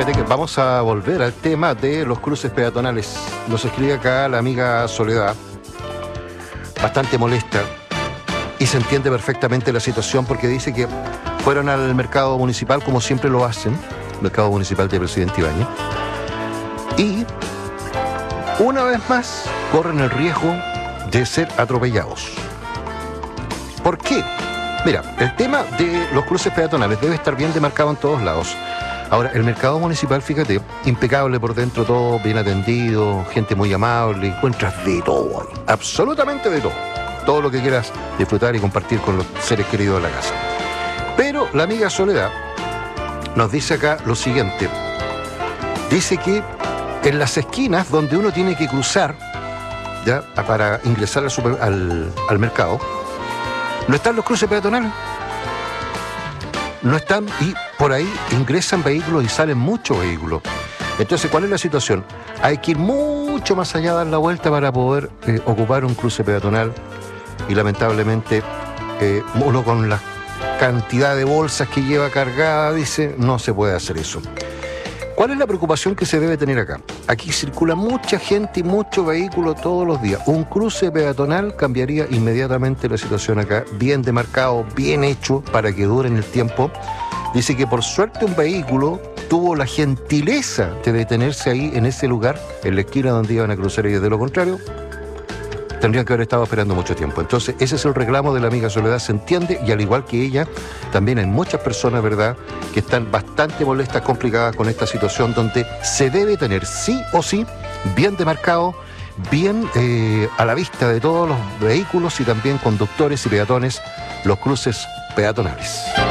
Fíjate que vamos a volver al tema de los cruces peatonales. Nos escribe acá la amiga Soledad, bastante molesta, y se entiende perfectamente la situación porque dice que fueron al mercado municipal, como siempre lo hacen, mercado municipal de Presidente Ibáñez, y una vez más corren el riesgo de ser atropellados. ¿Por qué? Mira, el tema de los cruces peatonales debe estar bien demarcado en todos lados. Ahora, el mercado municipal, fíjate, impecable por dentro, todo bien atendido, gente muy amable, encuentras de todo ahí, absolutamente de todo. Todo lo que quieras disfrutar y compartir con los seres queridos de la casa. Pero la amiga Soledad nos dice acá lo siguiente. Dice que en las esquinas donde uno tiene que cruzar ya para ingresar al mercado, no están los cruces peatonales. No están, y por ahí ingresan vehículos y salen muchos vehículos. Entonces, ¿cuál es la situación? Hay que ir mucho más allá, dar la vuelta para poder ocupar un cruce peatonal. Y lamentablemente, uno con la cantidad de bolsas que lleva cargada, dice, no se puede hacer eso. ¿Cuál es la preocupación que se debe tener acá? Aquí circula mucha gente y mucho vehículo todos los días. Un cruce peatonal cambiaría inmediatamente la situación acá, bien demarcado, bien hecho para que dure en el tiempo. Dice que por suerte un vehículo tuvo la gentileza de detenerse ahí en ese lugar, en la esquina donde iban a cruzar, y de lo contrario tendrían que haber estado esperando mucho tiempo. Entonces, ese es el reclamo de la amiga Soledad, se entiende, y al igual que ella, también hay muchas personas, ¿verdad?, que están bastante molestas, complicadas con esta situación, donde se debe tener sí o sí bien demarcado, bien a la vista de todos los vehículos y también conductores y peatones, los cruces peatonales.